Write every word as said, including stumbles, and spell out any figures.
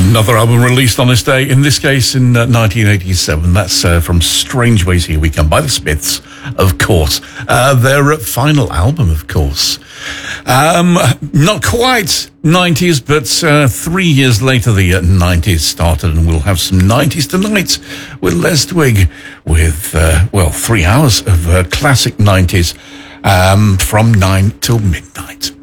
Another album released on this day, in this case in uh, nineteen eighty-seven. That's uh, from Strange Ways Here We Come by the Smiths, of course. Uh, their uh, final album, of course. Um, not quite nineties, but uh, three years later the uh, nineties started, and we'll have some nineties tonight with Les Twig with, uh, well, three hours of uh, classic nineties um, from nine till midnight.